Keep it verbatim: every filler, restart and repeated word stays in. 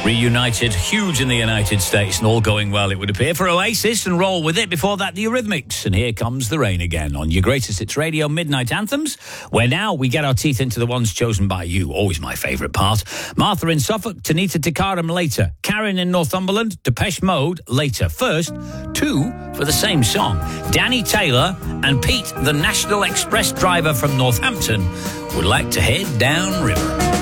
Reunited, huge in the United States, and all going well, it would appear, for Oasis, and roll with it. Before that, the Eurythmics, and Here Comes the Rain again on your Greatest Hits Radio Midnight Anthems, where now we get our teeth into the ones chosen by you. Always my favourite part. Martha in Suffolk, Tanita Tikaram later. Karen in Northumberland, Depeche Mode later. First, two for the same song. Danny Taylor and Pete, the National Express driver from Northampton, would like to head downriver.